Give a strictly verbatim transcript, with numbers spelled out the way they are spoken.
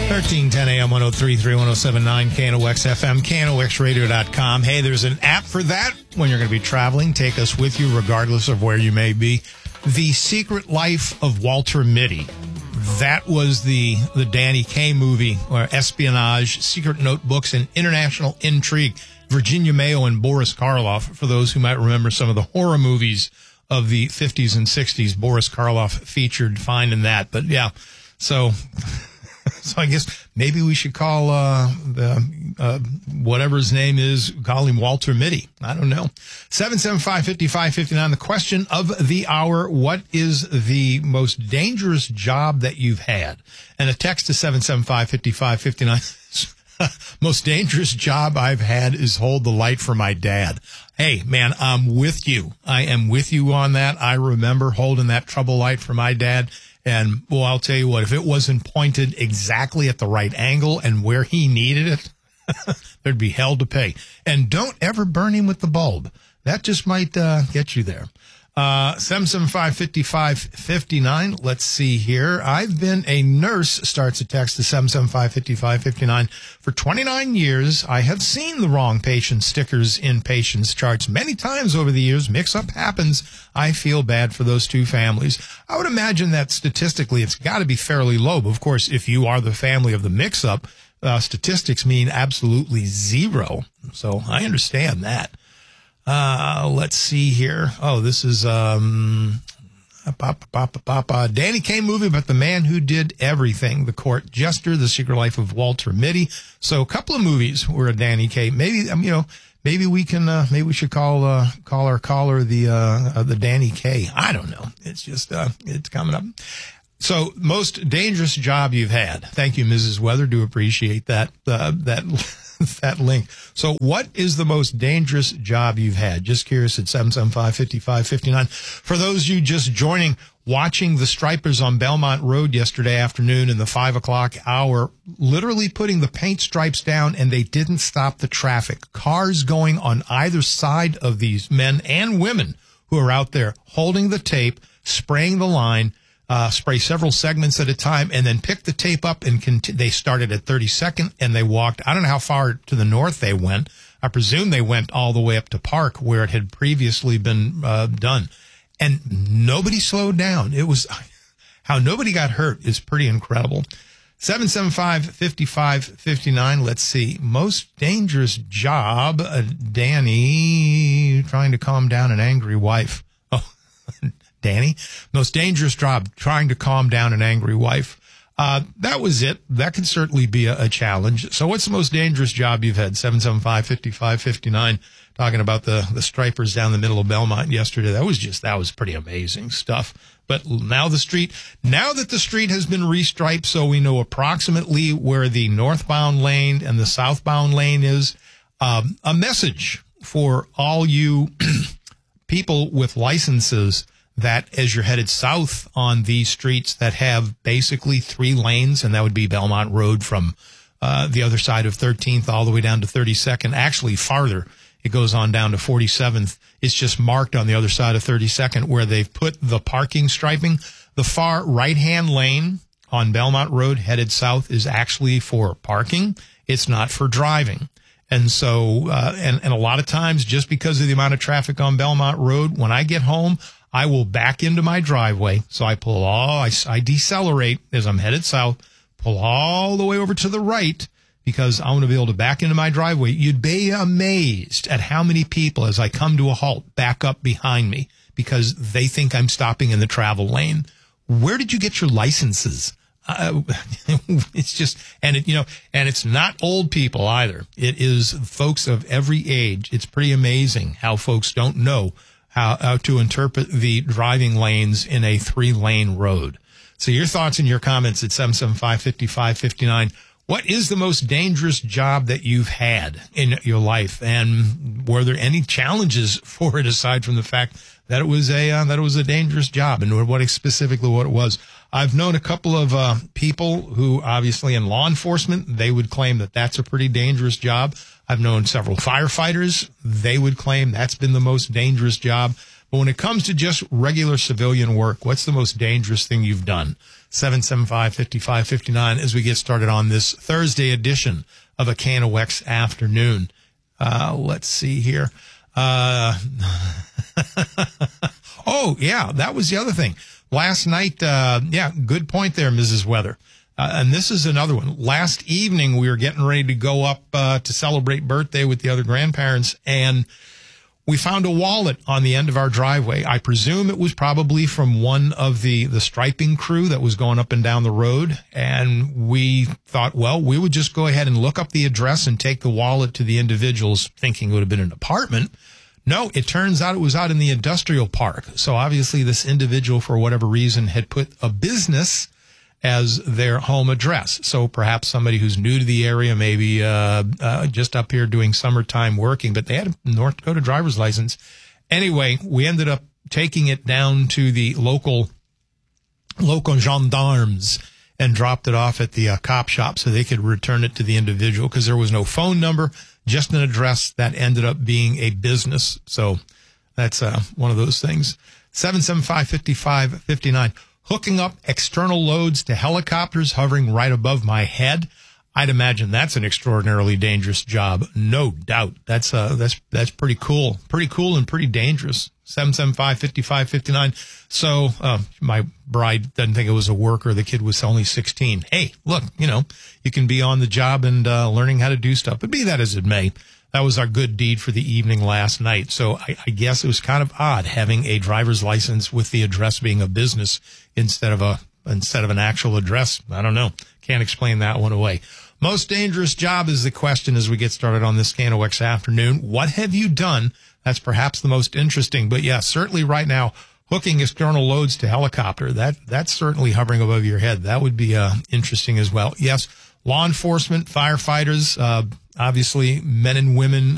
thirteen ten a.m. one oh three point three, one oh seven point nine K N O X F M, K N O X radio dot com. Hey, there's an app for that when you're going to be traveling. Take us with you regardless of where you may be. The Secret Life of Walter Mitty. That was the, the Danny Kaye movie, or espionage, secret notebooks, and international intrigue. Virginia Mayo and Boris Karloff, for those who might remember some of the horror movies of the fifties and sixties. Boris Karloff featured fine in that. But yeah, so... So I guess maybe we should call uh, the uh, whatever his name is, call him Walter Mitty. I don't know. seven seven five, five five five nine. The question of the hour, what is the most dangerous job that you've had? And a text to seven seven five, five five five nine. Most dangerous job I've had is hold the light for my dad. Hey, man, I'm with you. I am with you on that. I remember holding that trouble light for my dad. And, well, I'll tell you what, if it wasn't pointed exactly at the right angle and where he needed it, there'd be hell to pay. And don't ever burn him with the bulb. That just might uh, get you there. Uh, seven seven five, five five five nine. Let's see here. I've been a nurse, starts a text to seven seven five, five five five nine. For twenty-nine years, I have seen the wrong patient stickers in patients' charts many times over the years. Mix-up happens. I feel bad for those two families. I would imagine that statistically it's got to be fairly low. But of course, if you are the family of the mix-up, uh, statistics mean absolutely zero. So I understand that. Uh, let's see here. Oh, this is, um, pop, pop, pop, uh, Danny Kaye movie about the man who did everything. The Court Jester, The Secret Life of Walter Mitty. So a couple of movies were a Danny Kaye. Maybe, um, you know, maybe we can, uh, maybe we should call, uh, call our caller the, uh, uh, the Danny Kaye. I don't know. It's just, uh, it's coming up. So most dangerous job you've had. Thank you, Missus Weather. Do appreciate that, uh, that, that link. So what is the most dangerous job you've had? Just curious at seven seven five, five five five nine. For those of you just joining, watching the stripers on Belmont Road yesterday afternoon in the five o'clock hour, literally putting the paint stripes down, and they didn't stop the traffic. Cars going on either side of these men and women who are out there holding the tape, spraying the line, Uh, spray several segments at a time, and then pick the tape up and conti- they started at thirty-second and they walked. I don't know how far to the north they went. I presume they went all the way up to Park where it had previously been uh, done. And nobody slowed down. It was how nobody got hurt is pretty incredible. seven seven five, five five five nine. Let's see. Most dangerous job, uh, Danny trying to calm down an angry wife. Oh, Danny, most dangerous job, trying to calm down an angry wife. Uh, that was it. That could certainly be a, a challenge. So what's the most dangerous job you've had? seven seven five, five five five nine, talking about the, the stripers down the middle of Belmont yesterday. That was just, that was pretty amazing stuff. But now the street, now that the street has been restriped, so we know approximately where the northbound lane and the southbound lane is, um, a message for all you people with licenses that as you're headed south on these streets that have basically three lanes, and that would be Belmont Road from uh, the other side of thirteenth all the way down to thirty-second, actually farther. It goes on down to forty-seventh. It's just marked on the other side of thirty-second where they've put the parking striping. The far right-hand lane on Belmont Road headed south is actually for parking. It's not for driving. And so, uh, and, and a lot of times, just because of the amount of traffic on Belmont Road, when I get home, I will back into my driveway. So I pull all, I, I decelerate as I'm headed south, pull all the way over to the right because I want to be able to back into my driveway. You'd be amazed at how many people, as I come to a halt, back up behind me because they think I'm stopping in the travel lane. Where did you get your licenses? Uh, it's just, and it, you know, and it's not old people either. It is folks of every age. It's pretty amazing how folks don't know How, how to interpret the driving lanes in a three-lane road. So your thoughts and your comments at seven seven five, five five five nine. What is the most dangerous job that you've had in your life? And were there any challenges for it aside from the fact that it was a uh, that it was a dangerous job, and what specifically what it was? I've known a couple of uh, people who obviously in law enforcement, they would claim that that's a pretty dangerous job. I've known several firefighters. They would claim that's been the most dangerous job. But when it comes to just regular civilian work, what's the most dangerous thing you've done? seven seven five, five five five nine as we get started on this Thursday edition of a K N O X Afternoon. Uh, let's see here. Uh, oh, yeah, that was the other thing. Last night, uh, yeah, good point there, Missus Weather. Uh, and this is another one. Last evening, we were getting ready to go up uh, to celebrate birthday with the other grandparents, and we found a wallet on the end of our driveway. I presume it was probably from one of the, the striping crew that was going up and down the road. And we thought, well, we would just go ahead and look up the address and take the wallet to the individuals, thinking it would have been an apartment. No, it turns out it was out in the industrial park. So obviously this individual, for whatever reason, had put a business as their home address. So perhaps somebody who's new to the area, maybe uh, uh, just up here doing summertime working, but they had a North Dakota driver's license. Anyway, we ended up taking it down to the local local gendarmes and dropped it off at the uh, cop shop so they could return it to the individual, because there was no phone number, just an address that ended up being a business. So that's uh, one of those things. seven seven five, five five five nine. Hooking up external loads to helicopters hovering right above my head. I'd imagine that's an extraordinarily dangerous job. No doubt. That's, uh, that's, that's pretty cool. Pretty cool and pretty dangerous. seven seven five, five five five nine. So, uh, my bride doesn't think it was a worker. The kid was only sixteen. Hey, look, you know, you can be on the job and, uh, learning how to do stuff. But be that as it may, that was our good deed for the evening last night. So I, I guess it was kind of odd having a driver's license with the address being a business instead of a, instead of an actual address. I don't know. Can't explain that one away. Most dangerous job is the question as we get started on this K N O X Afternoon. What have you done? That's perhaps the most interesting. But yeah, certainly right now, hooking external loads to helicopter, that, that's certainly hovering above your head. That would be, uh, interesting as well. Yes, law enforcement, firefighters, uh, obviously men and women